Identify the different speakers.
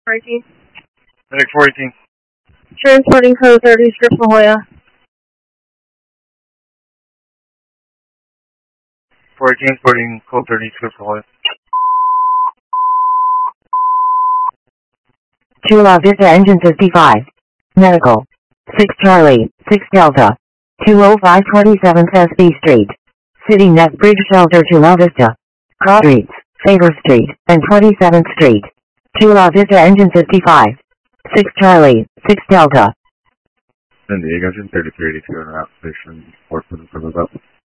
Speaker 1: 418.
Speaker 2: Medic 418.
Speaker 1: Transporting code 30, Scripps La Jolla.
Speaker 2: 418, porting code 30, Scripps La Jolla.
Speaker 3: Chula Vista Engine 55. Medical. 6 Charlie, 6 Delta. 205 27th SB Street. City Net Bridge Shelter Chula Vista. Cross Streets, Favor Street, and 27th Street. Chula Vista Engine 55. 6 Charlie, 6 Delta.
Speaker 2: San Diego, Engine 3382 in route station, 4 for the up.